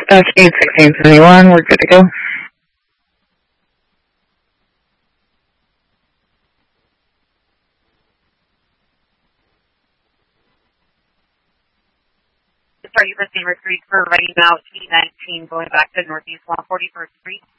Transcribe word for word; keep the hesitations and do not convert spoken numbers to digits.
uh, speed sixteen seventy-one. We're good to go. Are you listening, recruits for running out T nineteen going back to Northeast one forty-first Street?